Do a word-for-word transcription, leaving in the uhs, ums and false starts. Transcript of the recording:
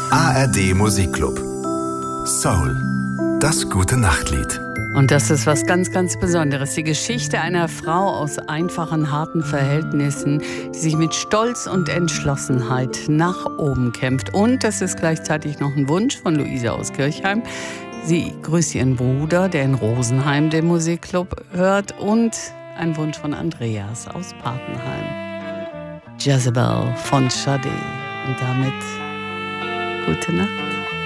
A R D Musikclub. Soul. Das gute Nachtlied. Und das ist was ganz, ganz Besonderes. Die Geschichte einer Frau aus einfachen, harten Verhältnissen, die sich mit Stolz und Entschlossenheit nach oben kämpft. Und das ist gleichzeitig noch ein Wunsch von Luise aus Kirchheim. Sie grüßt ihren Bruder, der in Rosenheim den Musikclub hört. Und ein Wunsch von Andreas aus Papenheim. Jezebel von Sade. Und damit gute Nacht.